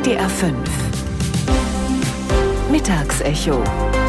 WDR 5 Mittagsecho.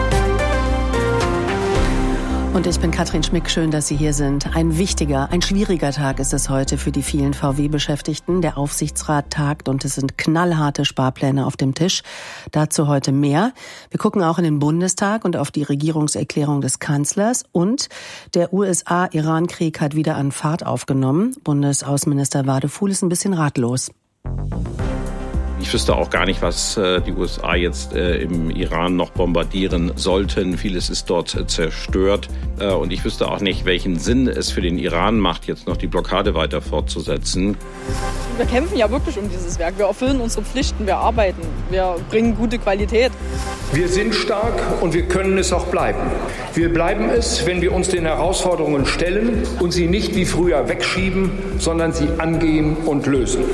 Und ich bin Katrin Schmick, schön, dass Sie hier sind. Ein schwieriger Tag ist es heute für die vielen VW-Beschäftigten. Der Aufsichtsrat tagt und es sind knallharte Sparpläne auf dem Tisch. Dazu heute mehr. Wir gucken auch in den Bundestag und auf die Regierungserklärung des Kanzlers. Und der USA-Iran-Krieg hat wieder an Fahrt aufgenommen. Bundesaußenminister Wadefuhl ist ein bisschen ratlos. Ich wüsste auch gar nicht, was die USA jetzt im Iran noch bombardieren sollten. Vieles ist dort zerstört. Und ich wüsste auch nicht, welchen Sinn es für den Iran macht, jetzt noch die Blockade weiter fortzusetzen. Wir kämpfen ja wirklich um dieses Werk. Wir erfüllen unsere Pflichten, wir arbeiten, wir bringen gute Qualität. Wir sind stark und wir können es auch bleiben. Wir bleiben es, wenn wir uns den Herausforderungen stellen und sie nicht wie früher wegschieben, sondern sie angehen und lösen.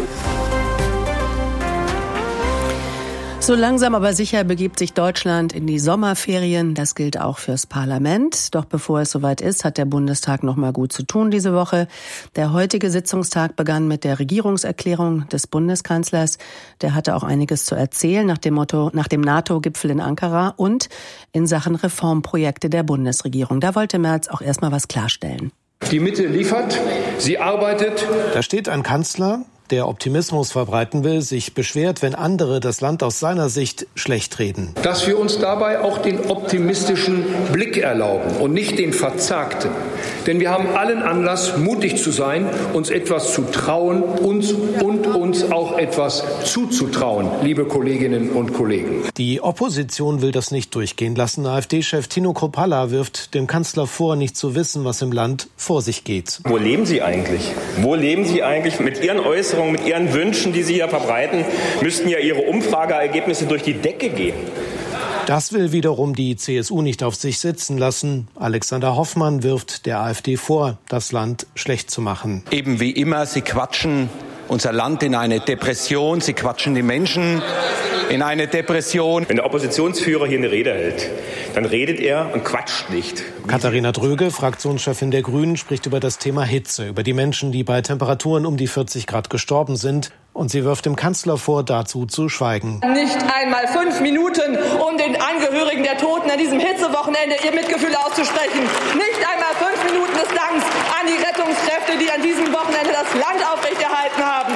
So langsam aber sicher begibt sich Deutschland in die Sommerferien. Das gilt auch fürs Parlament. Doch bevor es soweit ist, hat der Bundestag noch mal gut zu tun diese Woche. Der heutige Sitzungstag begann mit der Regierungserklärung des Bundeskanzlers. Der hatte auch einiges zu erzählen nach dem NATO-Gipfel in Ankara und in Sachen Reformprojekte der Bundesregierung. Da wollte Merz auch erstmal was klarstellen. Die Mitte liefert, sie arbeitet. Da steht ein Kanzler, der Optimismus verbreiten will, sich beschwert, wenn andere das Land aus seiner Sicht schlecht reden. Dass wir uns dabei auch den optimistischen Blick erlauben und nicht den verzagten. Denn wir haben allen Anlass, mutig zu sein, uns etwas zu trauen, uns auch etwas zuzutrauen, liebe Kolleginnen und Kollegen. Die Opposition will das nicht durchgehen lassen. AfD-Chef Tino Kruppalla wirft dem Kanzler vor, nicht zu wissen, was im Land vor sich geht. Wo leben Sie eigentlich? Wo leben Sie eigentlich mit Ihren Äußerungen? Mit Ihren Wünschen, die Sie hier verbreiten, müssten ja Ihre Umfrageergebnisse durch die Decke gehen. Das will wiederum die CSU nicht auf sich sitzen lassen. Alexander Hoffmann wirft der AfD vor, das Land schlecht zu machen. Eben wie immer, Sie quatschen unser Land in eine Depression, Sie quatschen die Menschen in eine Depression. Wenn der Oppositionsführer hier eine Rede hält, dann redet er und quatscht nicht. Katharina Dröge, Fraktionschefin der Grünen, spricht über das Thema Hitze, über die Menschen, die bei Temperaturen um die 40 Grad gestorben sind. Und sie wirft dem Kanzler vor, dazu zu schweigen. Nicht einmal 5 Minuten, um den Angehörigen der Toten an diesem Hitzewochenende ihr Mitgefühl auszusprechen. Nicht einmal 5 Minuten des Danks an die Rettungskräfte, die an diesem Wochenende das Land aufrechterhalten haben.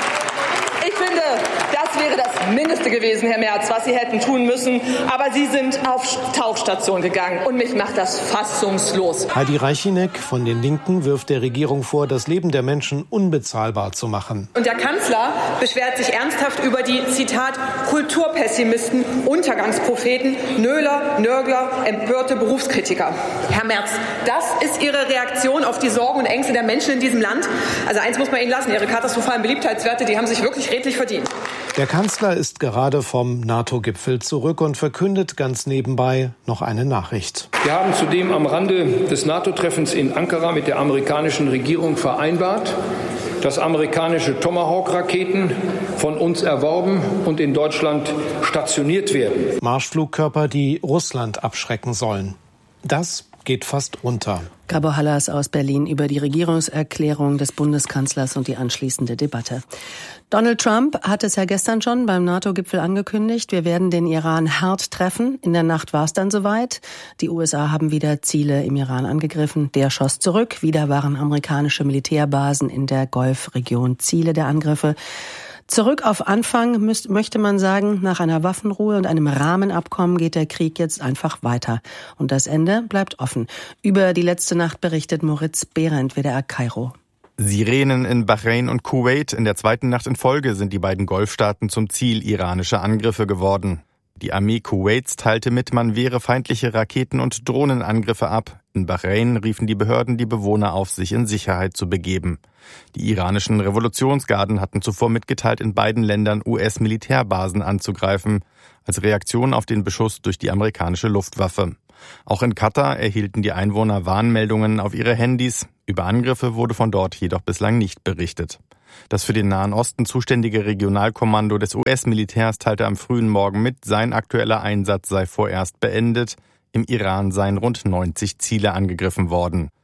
Ich finde, das wäre das Mindeste gewesen, Herr Merz, was Sie hätten tun müssen. Aber Sie sind auf Tauchstation gegangen und mich macht das fassungslos. Heidi Reichineck von den Linken wirft der Regierung vor, das Leben der Menschen unbezahlbar zu machen. Und der Kanzler beschwert sich ernsthaft über die, Zitat, Kulturpessimisten, Untergangspropheten, Nöler, Nörgler, empörte Berufskritiker. Herr Merz, das ist Ihre Reaktion auf die Sorgen und Ängste der Menschen in diesem Land? Also eins muss man Ihnen lassen, Ihre katastrophalen Beliebtheitswerte, die haben sich wirklich redlich verdient. Der Kanzler ist gerade vom NATO-Gipfel zurück und verkündet ganz nebenbei noch eine Nachricht. Wir haben zudem am Rande des NATO-Treffens in Ankara mit der amerikanischen Regierung vereinbart, dass amerikanische Tomahawk-Raketen von uns erworben und in Deutschland stationiert werden. Marschflugkörper, die Russland abschrecken sollen. Das geht fast unter. Gabor Hallas aus Berlin über die Regierungserklärung des Bundeskanzlers und die anschließende Debatte. Donald Trump hat es ja gestern schon beim NATO-Gipfel angekündigt, wir werden den Iran hart treffen. In der Nacht war es dann soweit. Die USA haben wieder Ziele im Iran angegriffen. Der schoss zurück. Wieder waren amerikanische Militärbasen in der Golfregion Ziele der Angriffe. Zurück auf Anfang möchte man sagen, nach einer Waffenruhe und einem Rahmenabkommen geht der Krieg jetzt einfach weiter. Und das Ende bleibt offen. Über die letzte Nacht berichtet Moritz Behrendt, WDR Kairo. Sirenen in Bahrain und Kuwait. In der zweiten Nacht in Folge sind die beiden Golfstaaten zum Ziel iranischer Angriffe geworden. Die Armee Kuwaits teilte mit, man wehre feindliche Raketen- und Drohnenangriffe ab. In Bahrain riefen die Behörden die Bewohner auf, sich in Sicherheit zu begeben. Die iranischen Revolutionsgarden hatten zuvor mitgeteilt, in beiden Ländern US-Militärbasen anzugreifen, als Reaktion auf den Beschuss durch die amerikanische Luftwaffe. Auch in Katar erhielten die Einwohner Warnmeldungen auf ihre Handys. Über Angriffe wurde von dort jedoch bislang nicht berichtet. Das für den Nahen Osten zuständige Regionalkommando des US-Militärs teilte am frühen Morgen mit, sein aktueller Einsatz sei vorerst beendet. Im Iran seien rund 90 Ziele angegriffen worden.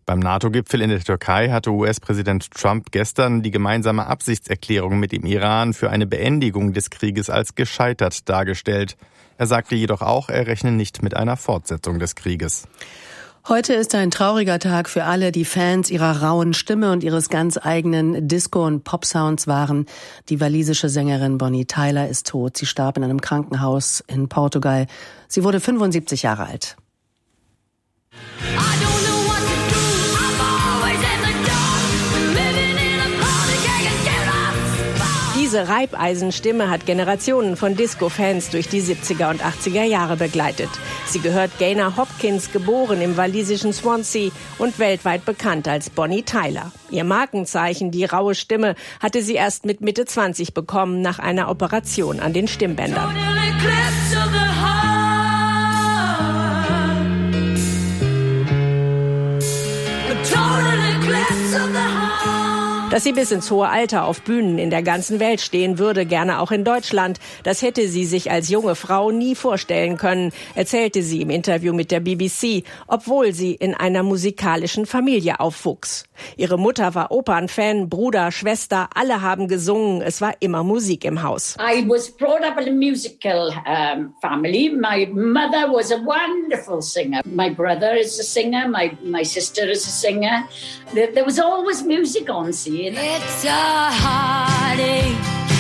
Beim NATO-Gipfel in der Türkei hatte US-Präsident Trump gestern die gemeinsame Absichtserklärung mit dem Iran für eine Beendigung des Krieges als gescheitert dargestellt. Er sagte jedoch auch, er rechne nicht mit einer Fortsetzung des Krieges. Heute ist ein trauriger Tag für alle, die Fans ihrer rauen Stimme und ihres ganz eigenen Disco- und Pop-Sounds waren. Die walisische Sängerin Bonnie Tyler ist tot. Sie starb in einem Krankenhaus in Portugal. Sie wurde 75 Jahre alt. Diese Reibeisenstimme hat Generationen von Disco-Fans durch die 70er und 80er Jahre begleitet. Sie gehört Gaynor Hopkins, geboren im walisischen Swansea und weltweit bekannt als Bonnie Tyler. Ihr Markenzeichen, die raue Stimme, hatte sie erst mit Mitte 20 bekommen, nach einer Operation an den Stimmbändern. Dass sie bis ins hohe Alter auf Bühnen in der ganzen Welt stehen würde, gerne auch in Deutschland, das hätte sie sich als junge Frau nie vorstellen können, erzählte sie im Interview mit der BBC, obwohl sie in einer musikalischen Familie aufwuchs. Ihre Mutter war Opernfan, Bruder, Schwester, alle haben gesungen, es war immer Musik im Haus. I was brought up in a musical family. My mother was a wonderful singer. My brother is a singer, my sister is a singer. There was always music on scene. It's a heartache,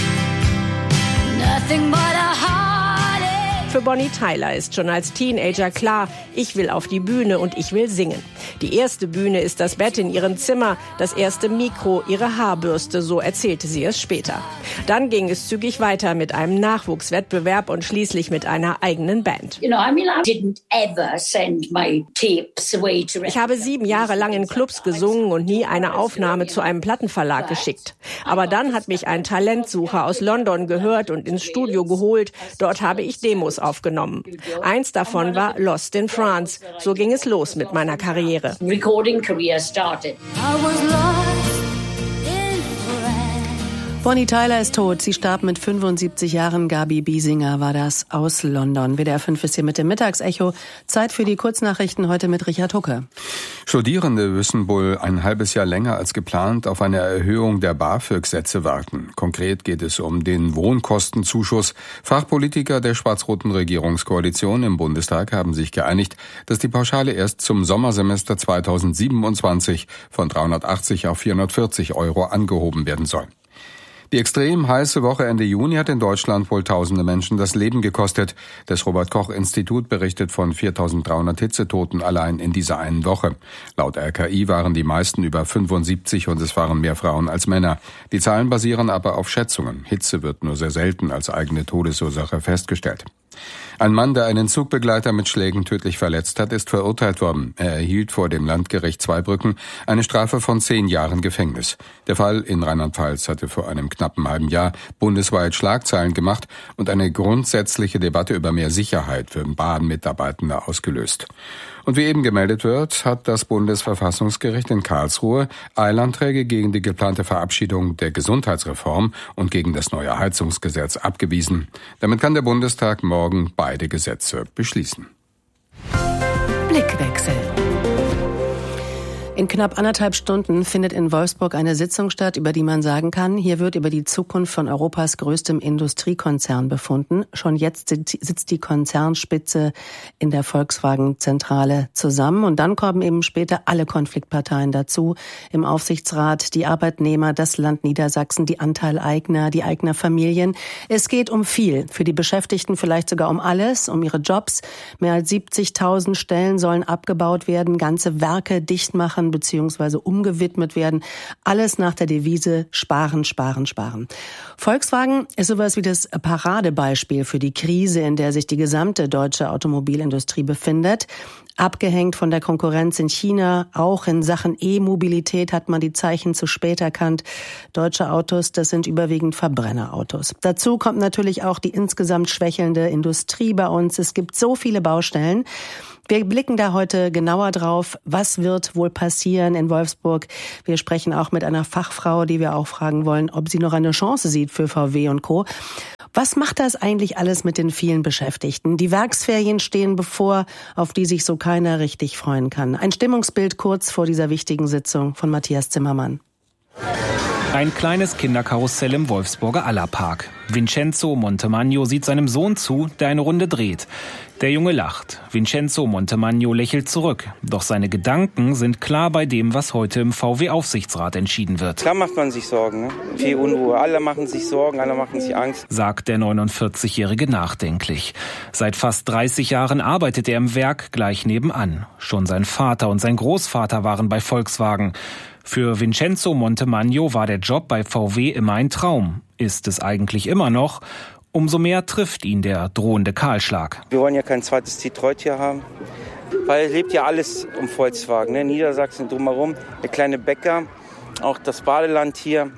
nothing but a heartache. Für Bonnie Tyler ist schon als Teenager klar, ich will auf die Bühne und ich will singen. Die erste Bühne ist das Bett in ihrem Zimmer, das erste Mikro, ihre Haarbürste, so erzählte sie es später. Dann ging es zügig weiter mit einem Nachwuchswettbewerb und schließlich mit einer eigenen Band. I didn't ever send my tapes away to. Ich habe 7 Jahre lang in Clubs gesungen und nie eine Aufnahme zu einem Plattenverlag geschickt. Aber dann hat mich ein Talentsucher aus London gehört und ins Studio geholt. Dort habe ich Demos aufgenommen. Eins davon war Lost in France. So ging es los mit meiner Karriere. Recording career started. I was lost in Bonnie Tyler ist tot. Sie starb mit 75 Jahren. Gabi Biesinger war das aus London. WDR 5 ist hier mit dem Mittagsecho. Zeit für die Kurznachrichten heute mit Richard Hucke. Studierende müssen wohl ein halbes Jahr länger als geplant auf eine Erhöhung der BAföG-Sätze warten. Konkret geht es um den Wohnkostenzuschuss. Fachpolitiker der schwarz-roten Regierungskoalition im Bundestag haben sich geeinigt, dass die Pauschale erst zum Sommersemester 2027 von 380 auf 440 € angehoben werden soll. Die extrem heiße Woche Ende Juni hat in Deutschland wohl tausende Menschen das Leben gekostet. Das Robert-Koch-Institut berichtet von 4.300 Hitzetoten allein in dieser einen Woche. Laut RKI waren die meisten über 75 und es waren mehr Frauen als Männer. Die Zahlen basieren aber auf Schätzungen. Hitze wird nur sehr selten als eigene Todesursache festgestellt. Ein Mann, der einen Zugbegleiter mit Schlägen tödlich verletzt hat, ist verurteilt worden. Er erhielt vor dem Landgericht Zweibrücken eine Strafe von 10 Jahren Gefängnis. Der Fall in Rheinland-Pfalz hatte vor einem knappen halben Jahr bundesweit Schlagzeilen gemacht und eine grundsätzliche Debatte über mehr Sicherheit für Bahnmitarbeitende ausgelöst. Und wie eben gemeldet wird, hat das Bundesverfassungsgericht in Karlsruhe Eilanträge gegen die geplante Verabschiedung der Gesundheitsreform und gegen das neue Heizungsgesetz abgewiesen. Damit kann der Bundestag morgen beide Gesetze beschließen. Blickwechsel. In knapp 1,5 Stunden findet in Wolfsburg eine Sitzung statt, über die man sagen kann, hier wird über die Zukunft von Europas größtem Industriekonzern befunden. Schon jetzt sitzt die Konzernspitze in der Volkswagen-Zentrale zusammen und dann kommen eben später alle Konfliktparteien dazu. Im Aufsichtsrat die Arbeitnehmer, das Land Niedersachsen, die Anteileigner, die Eignerfamilien. Es geht um viel. Für die Beschäftigten vielleicht sogar um alles, um ihre Jobs. Mehr als 70.000 Stellen sollen abgebaut werden, ganze Werke dicht machen bzw. umgewidmet werden. Alles nach der Devise sparen, sparen, sparen. Volkswagen ist sowas wie das Paradebeispiel für die Krise, in der sich die gesamte deutsche Automobilindustrie befindet. Abgehängt von der Konkurrenz in China, auch in Sachen E-Mobilität hat man die Zeichen zu spät erkannt. Deutsche Autos, das sind überwiegend Verbrennerautos. Dazu kommt natürlich auch die insgesamt schwächelnde Industrie bei uns. Es gibt so viele Baustellen. Wir blicken da heute genauer drauf. Was wird wohl passieren in Wolfsburg? Wir sprechen auch mit einer Fachfrau, die wir auch fragen wollen, ob sie noch eine Chance sieht für VW und Co. Was macht das eigentlich alles mit den vielen Beschäftigten? Die Werksferien stehen bevor, auf die sich so keiner richtig freuen kann. Ein Stimmungsbild kurz vor dieser wichtigen Sitzung von Matthias Zimmermann. Ein kleines Kinderkarussell im Wolfsburger Allerpark. Vincenzo Montemagno sieht seinem Sohn zu, der eine Runde dreht. Der Junge lacht. Vincenzo Montemagno lächelt zurück. Doch seine Gedanken sind klar bei dem, was heute im VW-Aufsichtsrat entschieden wird. Klar macht man sich Sorgen, ne? Viel Unruhe. Alle machen sich Sorgen, alle machen sich Angst. Sagt der 49-Jährige nachdenklich. Seit fast 30 Jahren arbeitet er im Werk gleich nebenan. Schon sein Vater und sein Großvater waren bei Volkswagen. Für Vincenzo Montemagno war der Job bei VW immer ein Traum. Ist es eigentlich immer noch? Umso mehr trifft ihn der drohende Kahlschlag. Wir wollen ja kein zweites Detroit hier haben, weil es lebt ja alles um Volkswagen. Ne? Niedersachsen drumherum, der kleine Bäcker, auch das Badeland hier.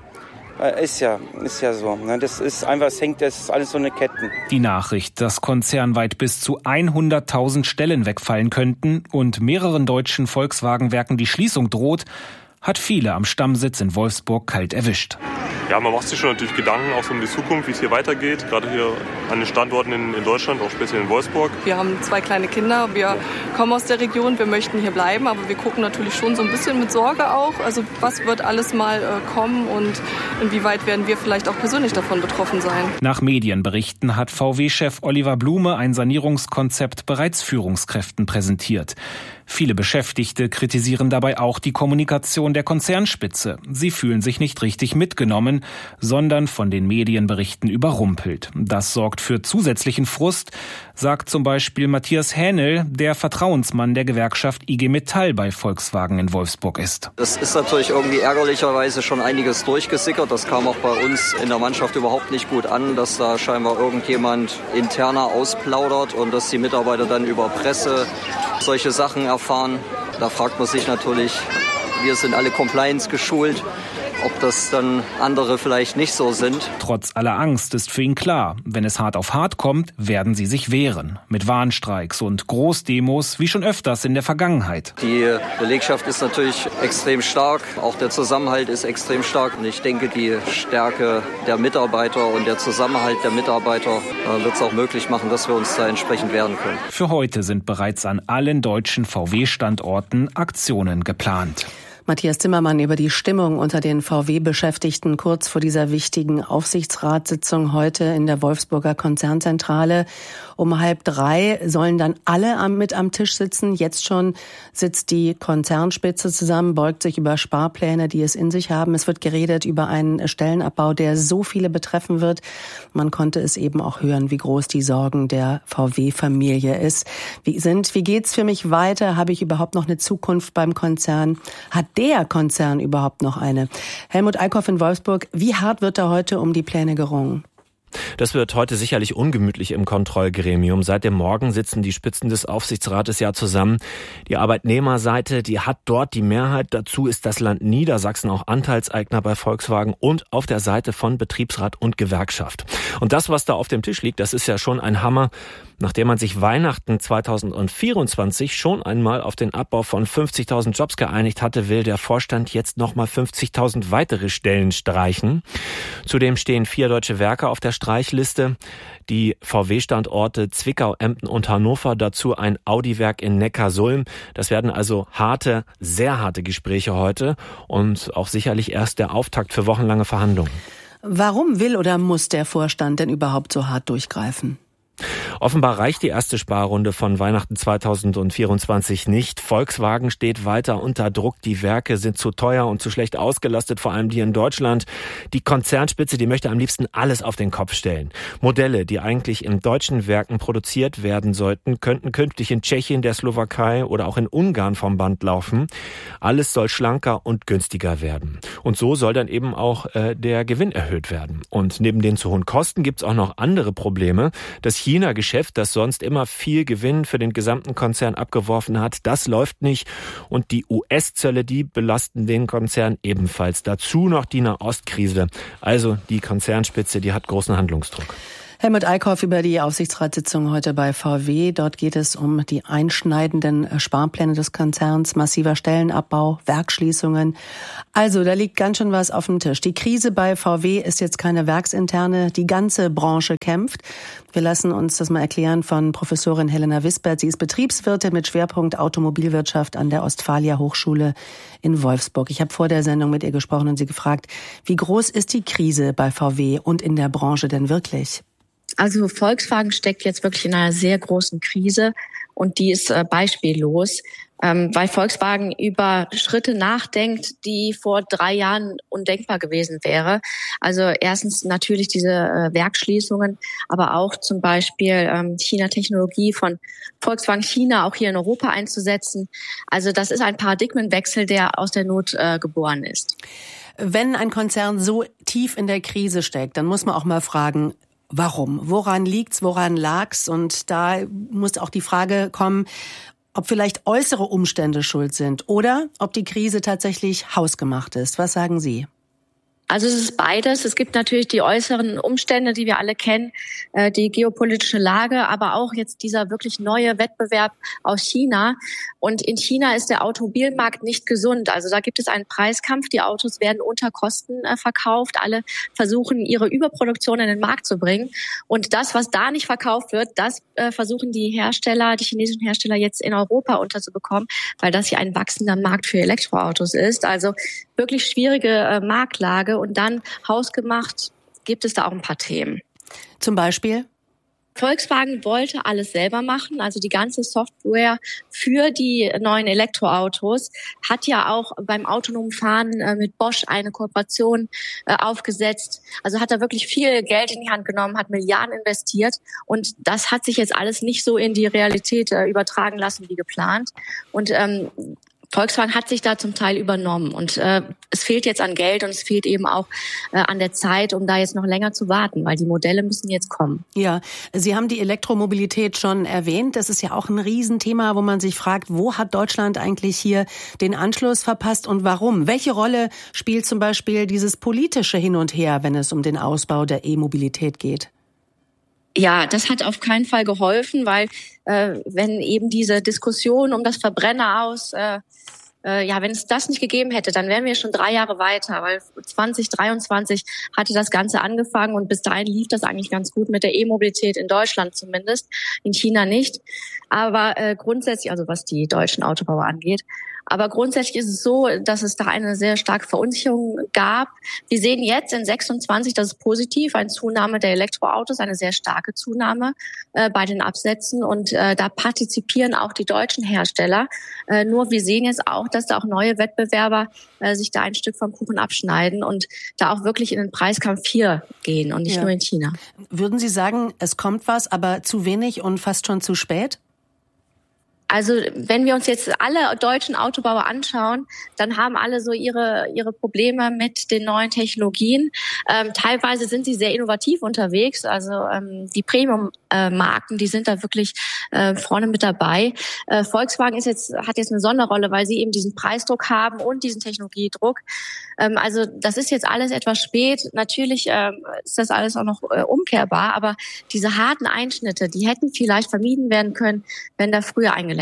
Ist ja so. Ne? Das ist alles so eine Kette. Die Nachricht, dass konzernweit bis zu 100.000 Stellen wegfallen könnten und mehreren deutschen Volkswagenwerken die Schließung droht, hat viele am Stammsitz in Wolfsburg kalt erwischt. Ja, man macht sich schon natürlich Gedanken auch so um die Zukunft, wie es hier weitergeht. Gerade hier an den Standorten in Deutschland, auch speziell in Wolfsburg. Wir haben 2 kleine Kinder, wir kommen aus der Region, wir möchten hier bleiben, aber wir gucken natürlich schon so ein bisschen mit Sorge auch. Also was wird alles mal kommen und inwieweit werden wir vielleicht auch persönlich davon betroffen sein. Nach Medienberichten hat VW-Chef Oliver Blume ein Sanierungskonzept bereits Führungskräften präsentiert. Viele Beschäftigte kritisieren dabei auch die Kommunikation der Konzernspitze. Sie fühlen sich nicht richtig mitgenommen, sondern von den Medienberichten überrumpelt. Das sorgt für zusätzlichen Frust, sagt zum Beispiel Matthias Hähnel, der Vertrauensmann der Gewerkschaft IG Metall bei Volkswagen in Wolfsburg ist. Es ist natürlich irgendwie ärgerlicherweise schon einiges durchgesickert. Das kam auch bei uns in der Mannschaft überhaupt nicht gut an, dass da scheinbar irgendjemand interner ausplaudert und dass die Mitarbeiter dann über Presse solche Sachen erfahren. Da fragt man sich natürlich, wir sind alle Compliance geschult, ob das dann andere vielleicht nicht so sind. Trotz aller Angst ist für ihn klar, wenn es hart auf hart kommt, werden sie sich wehren. Mit Warnstreiks und Großdemos, wie schon öfters in der Vergangenheit. Die Belegschaft ist natürlich extrem stark, auch der Zusammenhalt ist extrem stark. Und ich denke, die Stärke der Mitarbeiter und der Zusammenhalt der Mitarbeiter wird es auch möglich machen, dass wir uns da entsprechend wehren können. Für heute sind bereits an allen deutschen VW-Standorten Aktionen geplant. Matthias Zimmermann über die Stimmung unter den VW-Beschäftigten kurz vor dieser wichtigen Aufsichtsratssitzung heute in der Wolfsburger Konzernzentrale. Um 2:30 sollen dann alle mit am Tisch sitzen. Jetzt schon sitzt die Konzernspitze zusammen, beugt sich über Sparpläne, die es in sich haben. Es wird geredet über einen Stellenabbau, der so viele betreffen wird. Man konnte es eben auch hören, wie groß die Sorgen der VW-Familie ist. Wie geht's für mich weiter? Habe ich überhaupt noch eine Zukunft beim Konzern? Hat der Konzern überhaupt noch eine? Helmut Eickhoff in Wolfsburg, wie hart wird da heute um die Pläne gerungen? Das wird heute sicherlich ungemütlich im Kontrollgremium. Seit dem Morgen sitzen die Spitzen des Aufsichtsrates ja zusammen. Die Arbeitnehmerseite, die hat dort die Mehrheit. Dazu ist das Land Niedersachsen auch Anteilseigner bei Volkswagen und auf der Seite von Betriebsrat und Gewerkschaft. Und das, was da auf dem Tisch liegt, das ist ja schon ein Hammer. Nachdem man sich Weihnachten 2024 schon einmal auf den Abbau von 50.000 Jobs geeinigt hatte, will der Vorstand jetzt nochmal 50.000 weitere Stellen streichen. Zudem stehen 4 deutsche Werke auf der Streichliste. Die VW-Standorte Zwickau, Emden und Hannover, dazu ein Audi-Werk in Neckarsulm. Das werden also sehr harte Gespräche heute und auch sicherlich erst der Auftakt für wochenlange Verhandlungen. Warum will oder muss der Vorstand denn überhaupt so hart durchgreifen? Offenbar reicht die erste Sparrunde von Weihnachten 2024 nicht. Volkswagen steht weiter unter Druck. Die Werke sind zu teuer und zu schlecht ausgelastet, vor allem die in Deutschland. Die Konzernspitze, die möchte am liebsten alles auf den Kopf stellen. Modelle, die eigentlich in deutschen Werken produziert werden sollten, könnten künftig in Tschechien, der Slowakei oder auch in Ungarn vom Band laufen. Alles soll schlanker und günstiger werden. Und so soll dann eben auch der Gewinn erhöht werden. Und neben den zu hohen Kosten gibt es auch noch andere Probleme. Das China-Geschäft, das sonst immer viel Gewinn für den gesamten Konzern abgeworfen hat, das läuft nicht. Und die US-Zölle, die belasten den Konzern ebenfalls. Dazu noch die Nahost-Krise. Also die Konzernspitze, die hat großen Handlungsdruck. Helmut Eickhoff über die Aufsichtsratssitzung heute bei VW. Dort geht es um die einschneidenden Sparpläne des Konzerns, massiver Stellenabbau, Werksschließungen. Also, da liegt ganz schön was auf dem Tisch. Die Krise bei VW ist jetzt keine werksinterne, die ganze Branche kämpft. Wir lassen uns das mal erklären von Professorin Helena Wispert. Sie ist Betriebswirtin mit Schwerpunkt Automobilwirtschaft an der Ostfalia Hochschule in Wolfsburg. Ich habe vor der Sendung mit ihr gesprochen und sie gefragt, wie groß ist die Krise bei VW und in der Branche denn wirklich? Also Volkswagen steckt jetzt wirklich in einer sehr großen Krise und die ist beispiellos, weil Volkswagen über Schritte nachdenkt, die vor 3 Jahren undenkbar gewesen wäre. Also erstens natürlich diese Werksschließungen, aber auch zum Beispiel China-Technologie von Volkswagen China auch hier in Europa einzusetzen. Also das ist ein Paradigmenwechsel, der aus der Not geboren ist. Wenn ein Konzern so tief in der Krise steckt, dann muss man auch mal fragen, warum? Woran liegt's? Woran lag's? Und da muss auch die Frage kommen, ob vielleicht äußere Umstände schuld sind oder ob die Krise tatsächlich hausgemacht ist. Was sagen Sie? Also es ist beides. Es gibt natürlich die äußeren Umstände, die wir alle kennen, die geopolitische Lage, aber auch jetzt dieser wirklich neue Wettbewerb aus China. Und in China ist der Automobilmarkt nicht gesund. Also da gibt es einen Preiskampf. Die Autos werden unter Kosten verkauft. Alle versuchen, ihre Überproduktion in den Markt zu bringen. Und das, was da nicht verkauft wird, das versuchen die Hersteller, die chinesischen Hersteller jetzt in Europa unterzubekommen, weil das hier ein wachsender Markt für Elektroautos ist. Also wirklich schwierige Marktlage. Und dann hausgemacht gibt es da auch ein paar Themen. Zum Beispiel? Volkswagen wollte alles selber machen, also die ganze Software für die neuen Elektroautos, hat ja auch beim autonomen Fahren mit Bosch eine Kooperation aufgesetzt. Also hat er wirklich viel Geld in die Hand genommen, hat Milliarden investiert und das hat sich jetzt alles nicht so in die Realität übertragen lassen wie geplant. Und Volkswagen hat sich da zum Teil übernommen und es fehlt jetzt an Geld und es fehlt eben auch an der Zeit, um da jetzt noch länger zu warten, weil die Modelle müssen jetzt kommen. Ja, Sie haben die Elektromobilität schon erwähnt. Das ist ja auch ein Riesenthema, wo man sich fragt, wo hat Deutschland eigentlich hier den Anschluss verpasst und warum? Welche Rolle spielt zum Beispiel dieses politische Hin und Her, wenn es um den Ausbau der E-Mobilität geht? Ja, das hat auf keinen Fall geholfen, weil wenn eben diese Diskussion um das Verbrenner aus, wenn es das nicht gegeben hätte, dann wären wir schon 3 Jahre weiter, weil 2023 hatte das Ganze angefangen und bis dahin lief das eigentlich ganz gut mit der E-Mobilität in Deutschland zumindest, in China nicht. Aber grundsätzlich, also was die deutschen Autobauer angeht, aber grundsätzlich ist es so, dass es da eine sehr starke Verunsicherung gab. Wir sehen jetzt in 26, das ist positiv, eine Zunahme der Elektroautos, eine sehr starke Zunahme bei den Absätzen. Und da partizipieren auch die deutschen Hersteller. Nur wir sehen jetzt auch, dass da auch neue Wettbewerber sich da ein Stück vom Kuchen abschneiden und da auch wirklich in den Preiskampf hier gehen und nicht nur in China. Würden Sie sagen, es kommt was, aber zu wenig und fast schon zu spät? Also wenn wir uns jetzt alle deutschen Autobauer anschauen, dann haben alle so ihre Probleme mit den neuen Technologien. Teilweise sind sie sehr innovativ unterwegs. Also die Premium-Marken, die sind da wirklich vorne mit dabei. Volkswagen hat jetzt eine Sonderrolle, weil sie eben diesen Preisdruck haben und diesen Technologiedruck. Also das ist jetzt alles etwas spät. Natürlich ist das alles auch noch umkehrbar, aber diese harten Einschnitte, die hätten vielleicht vermieden werden können, wenn da früher eingelenkt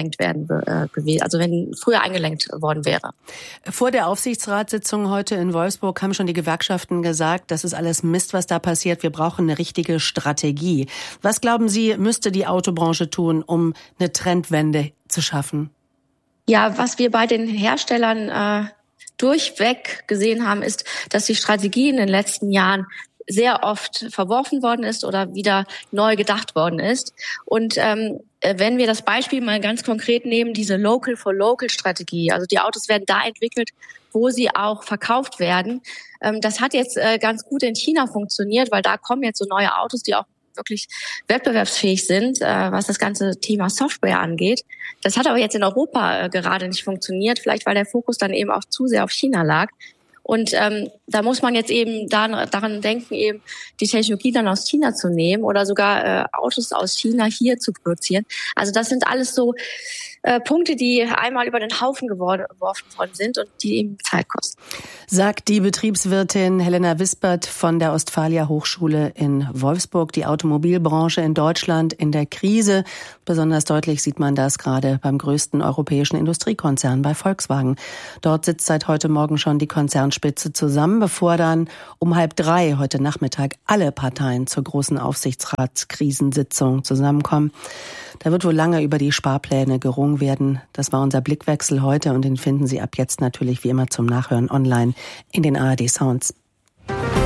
wenn früher eingelenkt worden wäre. Vor der Aufsichtsratssitzung heute in Wolfsburg haben schon die Gewerkschaften gesagt, das ist alles Mist, was da passiert. Wir brauchen eine richtige Strategie. Was glauben Sie, müsste die Autobranche tun, um eine Trendwende zu schaffen? Ja, was wir bei den Herstellern durchweg gesehen haben, ist, dass die Strategie in den letzten Jahren sehr oft verworfen worden ist oder wieder neu gedacht worden ist. Und wenn wir das Beispiel mal ganz konkret nehmen, diese Local-for-Local-Strategie, also die Autos werden da entwickelt, wo sie auch verkauft werden. Das hat jetzt ganz gut in China funktioniert, weil da kommen jetzt so neue Autos, die auch wirklich wettbewerbsfähig sind, was das ganze Thema Software angeht. Das hat aber jetzt in Europa gerade nicht funktioniert, vielleicht weil der Fokus dann eben auch zu sehr auf China lag. Und da muss man jetzt eben daran denken, eben die Technologie dann aus China zu nehmen oder sogar Autos aus China hier zu produzieren. Also das sind alles so Punkte, die einmal über den Haufen geworfen worden sind und die eben Zeit kosten. Sagt die Betriebswirtin Helena Wispert von der Ostfalia Hochschule in Wolfsburg. Die Automobilbranche in Deutschland in der Krise. Besonders deutlich sieht man das gerade beim größten europäischen Industriekonzern, bei Volkswagen. Dort sitzt seit heute Morgen schon die Konzernspitze zusammen, bevor dann um 2:30 heute Nachmittag alle Parteien zur großen Aufsichtsratskrisensitzung zusammenkommen. Da wird wohl lange über die Sparpläne gerungen werden. Das war unser Blickwechsel heute und den finden Sie ab jetzt natürlich wie immer zum Nachhören online in den ARD Sounds.